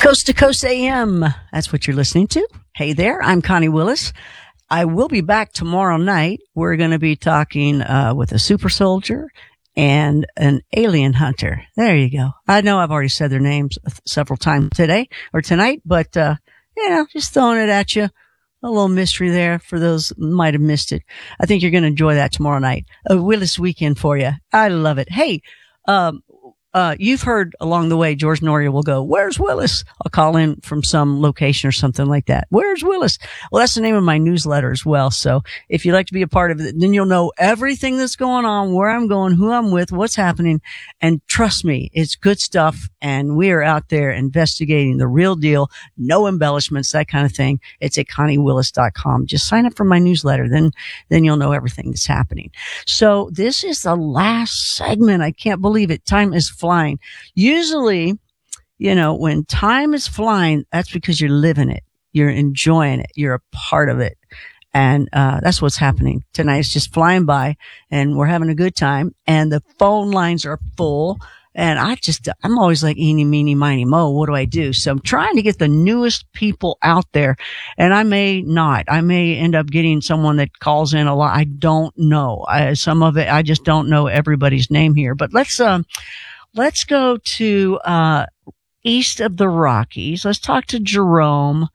Coast to Coast AM. That's what you're listening to. Hey there, I'm Connie Willis. I will be back tomorrow night. We're going to be talking with a super soldier and an alien hunter. There you go. I know I've already said their names several times today or tonight, but just throwing it at you. A little mystery there for those who might have missed it. I think you're going to enjoy that tomorrow night. A Willis weekend for you. I love it. Hey, you've heard along the way, George Noria will go, "Where's Willis?" I'll call in from some location or something like that. "Where's Willis?" Well, that's the name of my newsletter as well. So if you'd like to be a part of it, then you'll know everything that's going on, where I'm going, who I'm with, what's happening. And trust me, it's good stuff. And we are out there investigating the real deal. No embellishments, that kind of thing. It's at ConnieWillis.com. Just sign up for my newsletter. Then you'll know everything that's happening. So this is the last segment. I can't believe it. Time is flying. Usually, when time is flying, that's because you're living it. You're enjoying it. You're a part of it. And that's what's happening tonight. It's just flying by and we're having a good time and the phone lines are full. And I'm always like, eeny, meeny, miny, mo. What do I do? So I'm trying to get the newest people out there. And I may not. I may end up getting someone that calls in a lot. I don't know. Some of it, I just don't know everybody's name here. But let's go to east of the Rockies. Let's talk to Jerome,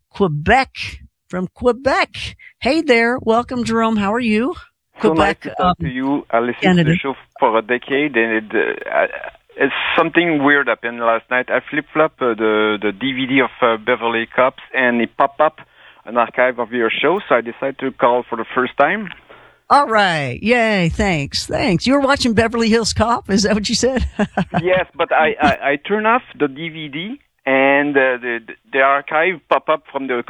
from Quebec. Hey there. Welcome, Jerome. How are you? So nice to talk to you. I listened to the show for a decade, and it's something weird happened last night. I flip-flopped the DVD of Beverly Cops, and it popped up an archive of your show, so I decided to call for the first time. All right. Yay. Thanks. You were watching Beverly Hills Cop? Is that what you said? Yes, but I turned off the DVD, and the archive pop up from the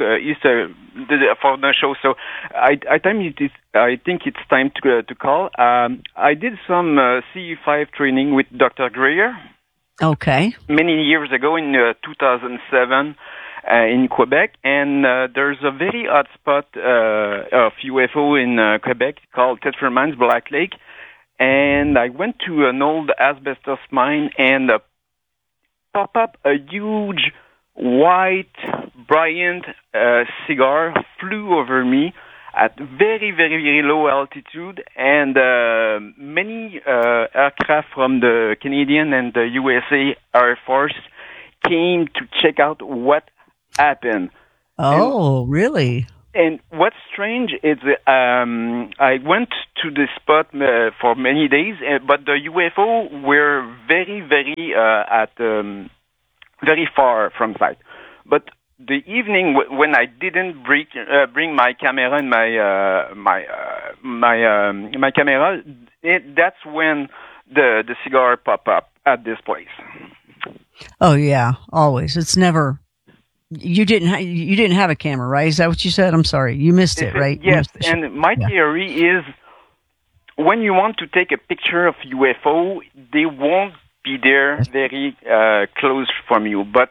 for the show. So I think it's time to call. I did some CE5 training with Dr. Greer. Okay. Many years ago in 2007 in Quebec, and there's a very hot spot of UFO in Quebec called Tetfermans Black Lake, and I went to an old asbestos mine and pop up a huge white brilliant cigar flew over me at very, very, very low altitude, and many aircraft from the Canadian and the USA Air Force came to check out what happened. Oh, really? And what's strange is I went to the spot for many days, but the UFO were very, very very far from sight. But the evening when I didn't bring my camera and my camera, that's when the cigar pop up at this place. Oh yeah, always. It's never. You didn't have a camera, right? Is that what you said? I'm sorry, you missed it, right? Yes, and my theory is when you want to take a picture of UFO, they won't be there very close from you. But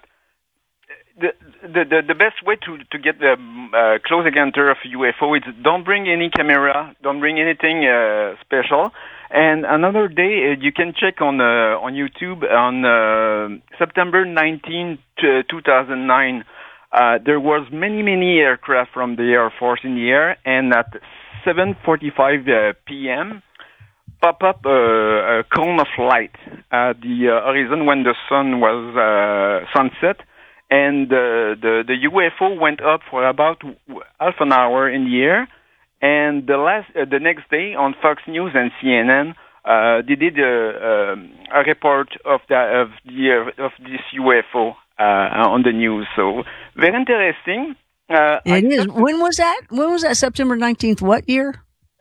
the best way to get the close encounter of UFO is don't bring any camera, don't bring anything special. And another day, you can check on YouTube on September 19, 2009. There was many aircraft from the Air Force in the air, and at 7:45 p.m. pop up a cone of light at the horizon when the sun was sunset, and the UFO went up for about half an hour in the air. And the next day on Fox News and CNN, they did a report of this UFO on the news. So very interesting. It is. When was that? September 19th? What year?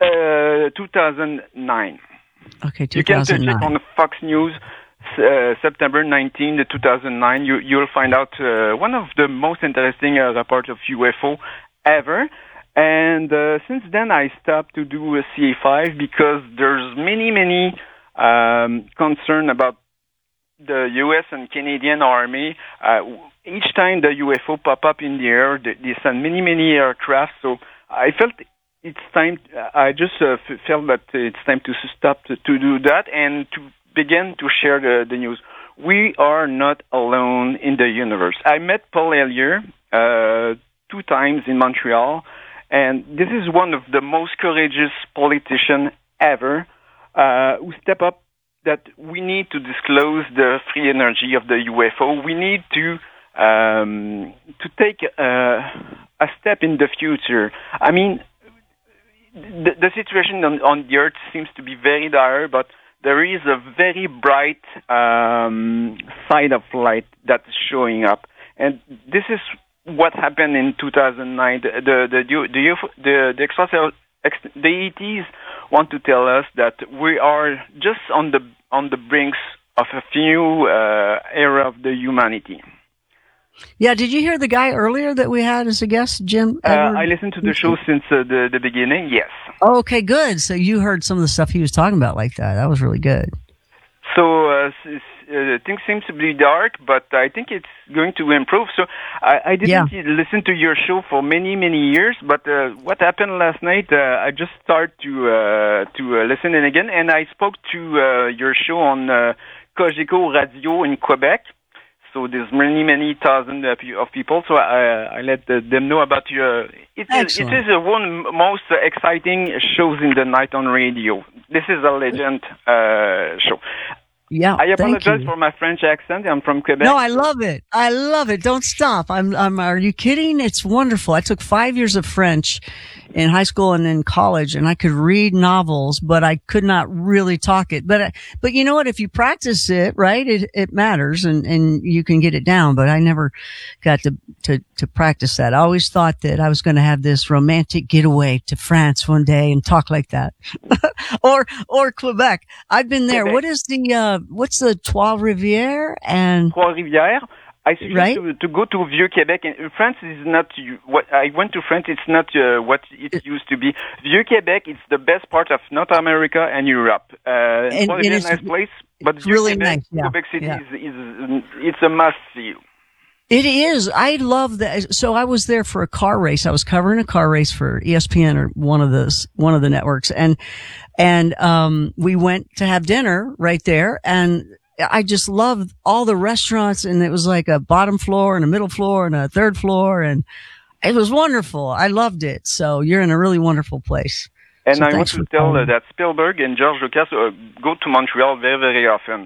2009. Okay, 2009. You can search it on Fox News. September 19, 2009. You'll find out one of the most interesting reports of UFO ever. And since then, I stopped to do a CA5 because there's many concern about the U.S. and Canadian Army. Each time the UFO pop up in the air, they send many aircraft. So I felt it's time. I just felt that it's time to stop to do that and to begin to share the news. we are not alone in the universe. I met Paul Hellyer 2 times in Montreal, and this is one of the most courageous politicians ever who step up that we need to disclose the free energy of the UFO. We need to take a step in the future. I mean, the situation on the Earth seems to be very dire, but there is a very bright side of light that's showing up, and this is what happened in 2009. The ETs want to tell us that we are just on the brinks of a new era of the humanity. Yeah, did you hear the guy earlier that we had as a guest, Jim? I listened to the show since the beginning, yes. Oh, okay, good. So you heard some of the stuff he was talking about like that. That was really good. So things seem to be dark, but I think it's going to improve. So I didn't listen to your show for many, many years, but what happened last night, I just started to listen in again, and I spoke to your show on Cogeco Radio in Quebec. So there's many thousands of people. So I let them know about your. It is one most exciting shows in the night on radio. This is a legend show. Yeah, I apologize for my French accent. I'm from Quebec. No, I love it. I love it. Don't stop. Are you kidding? It's wonderful. I took 5 years of French in high school and in college, and I could read novels, but I could not really talk it. But you know what? If you practice it, right, it matters and you can get it down. But I never got to practice that. I always thought that I was going to have this romantic getaway to France one day and talk like that. or Quebec. I've been there. Quebec. What is what's the Trois-Rivières and Trois-Rivières? I suggest to go to Vieux-Québec. France is not what I went to France. It's not what it used to be. Vieux-Québec is the best part of North America and Europe. It's a nice place, but it's really nice. Yeah. Quebec City is a must see. It is. I love that. So I was there for a car race. I was covering a car race for ESPN or one of the networks, and we went to have dinner right there, and I just loved all the restaurants, and it was like a bottom floor and a middle floor and a third floor, and it was wonderful. I loved it. So you're in a really wonderful place. And so I want to tell that Spielberg and George Lucas go to Montreal very, very often.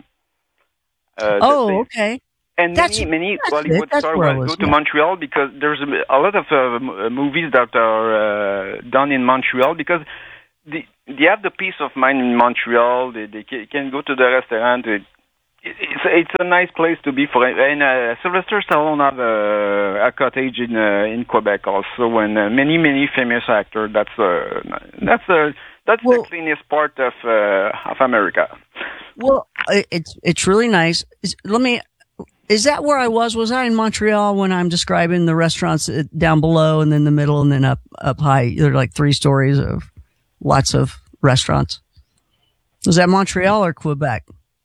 Okay. And many Bollywood stars go to Montreal because there's a lot of movies that are done in Montreal because they have the peace of mind in Montreal. They can go to the restaurant. It's a nice place to be for. And Sylvester Stallone have a cottage in Quebec also, and many famous actors. That's the cleanest part of America. Well, it's really nice. Is that where I was? Was I in Montreal when I'm describing the restaurants down below and then the middle and then up high? There are like 3 stories of lots of restaurants. Was that Montreal or Quebec?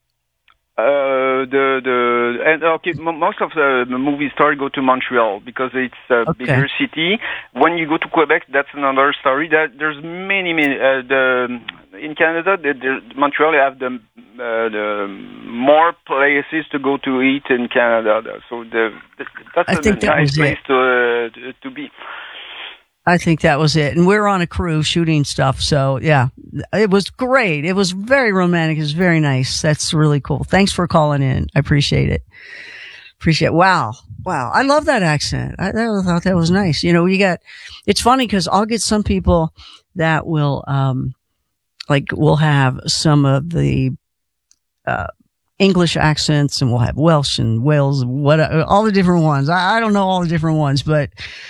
Most of the movie stars go to Montreal because it's a bigger city. When you go to Quebec, that's another story. There's many. In Canada, Montreal have the more places to go to eat in Canada. So that's a nice place to be. I think that was it. And we're on a crew shooting stuff. So yeah, it was great. It was very romantic. It was very nice. That's really cool. Thanks for calling in. I appreciate it. Wow. I love that accent. I thought that was nice. You know, it's funny because I'll get some people that will, we'll have some of the, English accents and we'll have Welsh and Wales, all the different ones. I don't know all the different ones, but,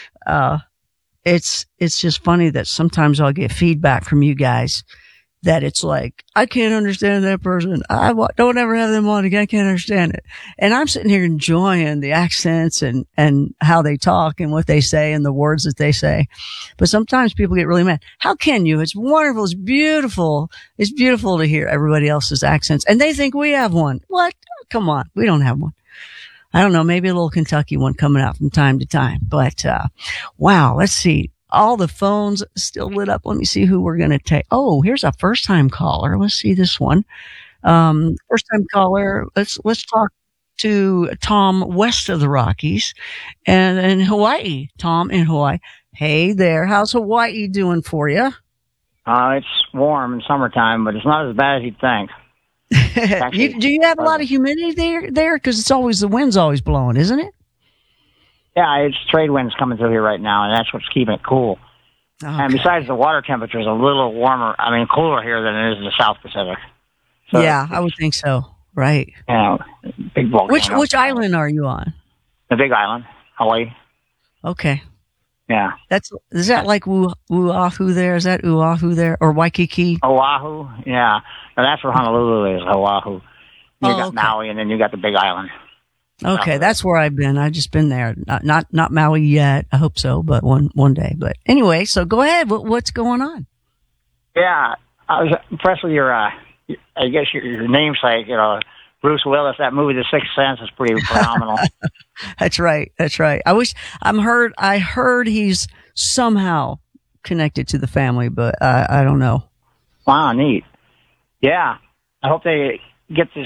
it's just funny that sometimes I'll get feedback from you guys that it's like, I can't understand that person. I don't ever have them on again. I can't understand it. And I'm sitting here enjoying the accents and how they talk and what they say and the words that they say. But sometimes people get really mad. How can you? It's wonderful. It's beautiful. It's beautiful to hear everybody else's accents. And they think we have one. What? Come on. We don't have one. I don't know, maybe a little Kentucky one coming out from time to time. But, wow, let's see. All the phones still lit up. Let me see who we're going to take. Oh, here's a first time caller. Let's see this one. First time caller. Let's talk. to Tom west of the Rockies and in Hawaii. Tom in Hawaii. Hey there. How's Hawaii doing for you? It's warm in summertime, but it's not as bad as you'd think. Actually, do you have a lot of humidity there? Because it's always, the wind's always blowing, isn't it? Yeah, it's trade winds coming through here right now, and that's what's keeping it cool. Okay. And besides, the water temperature is a little warmer, cooler here than it is in the South Pacific. So yeah, I would think so. Right. Yeah, big volcano. Which island are you on? The Big Island, Hawaii. Okay. Yeah. Is that like Oahu there? Is that Oahu there? Or Waikiki? Oahu, yeah. Now that's where Honolulu is, Oahu. You got Maui, and then you got the Big Island. Okay, that's where I've been. I've just been there. Not Maui yet. I hope so, but one day. But anyway, so go ahead. What's going on? Yeah, I was impressed with your, I guess your namesake, Bruce Willis. That movie, The Sixth Sense, is pretty phenomenal. That's right. I heard he's somehow connected to the family, but I don't know. Wow, neat. Yeah, I hope they get this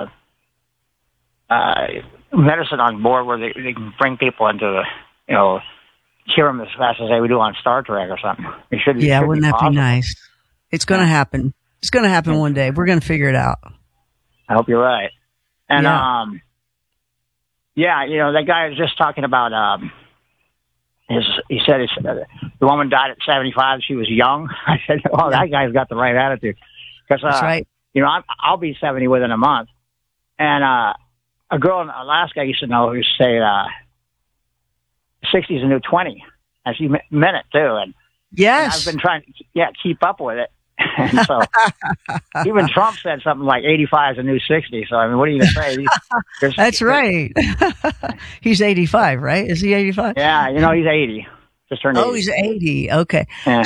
medicine on board where they can bring people into the, cure them as fast as they would do on Star Trek or something. Wouldn't that be nice? It's going to happen. It's going to happen one day. We're going to figure it out. I hope you're right. And, that guy was just talking about, he said the woman died at 75. She was young. I said, that guy's got the right attitude. Because, that's right. I'll be 70 within a month. And, a girl in Alaska I used to know who used to say, 60 is a new 20. And she meant it too. And, yes. And I've been trying to keep up with it. And so even Trump said something like 85 is a new 60. So, what are you going to say? That's right. He's 85, right? Is he 85? Yeah, he's 80. Just turned 80. Oh, he's 80. Okay. Yeah.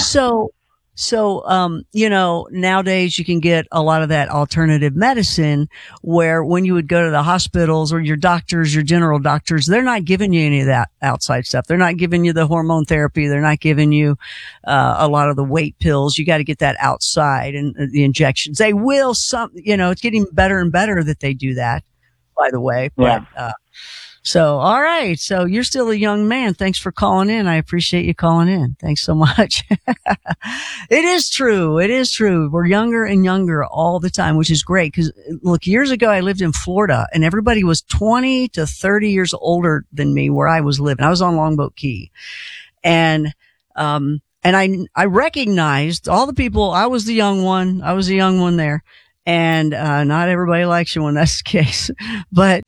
So, nowadays you can get a lot of that alternative medicine where when you would go to the hospitals or your doctors, your general doctors, they're not giving you any of that outside stuff. They're not giving you the hormone therapy. They're not giving you, a lot of the weight pills. You got to get that outside and the injections. They will it's getting better and better that they do that, by the way. Yeah. But, so, all right. So you're still a young man. Thanks for calling in. I appreciate you calling in. Thanks so much. It is true. It is true. We're younger and younger all the time, which is great. Cause look, years ago I lived in Florida and everybody was 20 to 30 years older than me where I was living. I was on Longboat Key and I recognized all the people. I was the young one. I was the young one there. And, not everybody likes you when that's the case, but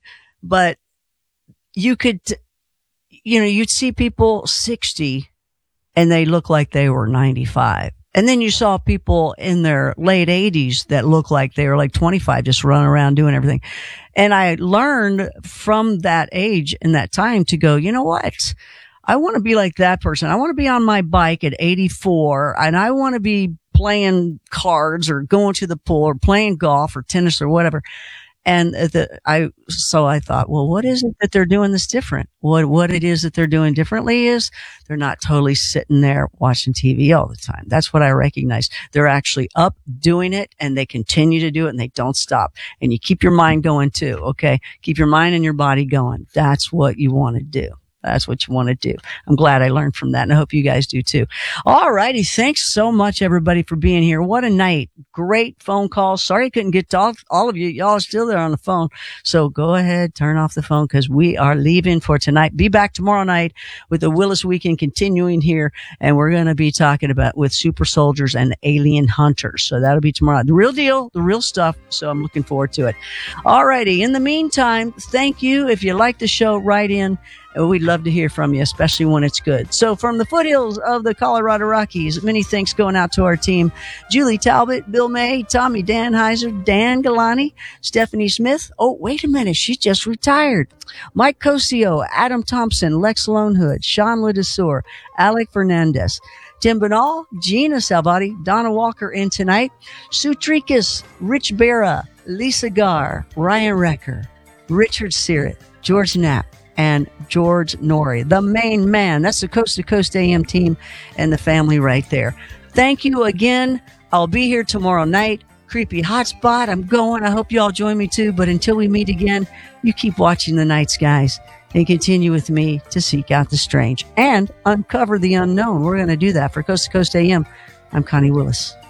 you could, you'd see people 60 and they look like they were 95. And then you saw people in their late 80s that looked like they were like 25, just running around doing everything. And I learned from that age and that time to go, you know what? I want to be like that person. I want to be on my bike at 84 and I want to be playing cards or going to the pool or playing golf or tennis or whatever. And so I thought, well, what is it that they're doing that's different? What it is that they're doing differently is they're not totally sitting there watching TV all the time. That's what I recognized. They're actually up doing it and they continue to do it and they don't stop. And you keep your mind going too. Okay. Keep your mind and your body going. That's what you want to do. That's what you want to do. I'm glad I learned from that, and I hope you guys do too. All righty. Thanks so much, everybody, for being here. What a night. Great phone call. Sorry I couldn't get to all of you. Y'all are still there on the phone. So go ahead, turn off the phone because we are leaving for tonight. Be back tomorrow night with the Willis Weekend continuing here, and we're going to be talking about with super soldiers and alien hunters. So that'll be tomorrow. The real deal, the real stuff. So I'm looking forward to it. All righty. In the meantime, thank you. If you like the show, write in. We'd love to hear from you, especially when it's good. So from the foothills of the Colorado Rockies, many thanks going out to our team. Julie Talbot, Bill May, Tommy Danheiser, Dan Galani, Stephanie Smith. Oh, wait a minute. She just retired. Mike Cosio, Adam Thompson, Lex Lonehood, Sean Ledesor, Alec Fernandez, Tim Banal, Gina Salvati, Donna Walker in tonight, Sue Tricus, Rich Barra, Lisa Garr, Ryan Recker, Richard Sirrett, George Knapp, and George Norrie, the main man. That's the Coast to Coast AM team and the family right there. Thank you again. I'll be here tomorrow night. creepy hotspot. I'm going. I hope you all join me too. But until we meet again, you keep watching the night skies and continue with me to seek out the strange and uncover the unknown. We're going to do that for Coast to Coast AM. I'm Connie Willis.